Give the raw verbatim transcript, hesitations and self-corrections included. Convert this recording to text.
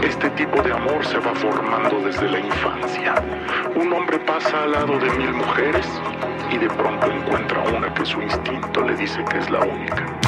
Este tipo de amor se va formando desde la infancia. Un hombre pasa al lado de mil mujeres y de pronto encuentra una que su instinto le dice que es la única.